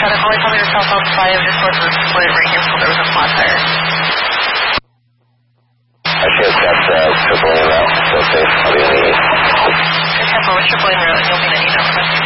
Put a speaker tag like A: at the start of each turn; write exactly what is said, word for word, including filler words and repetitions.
A: got a only call me to cell phone five. Just was reported right here, so there was a flat tire.
B: I should have got uh, triple A route. So safe. I'll be in the eight.
A: Good tempo. What's your blame route? You'll be in the eight.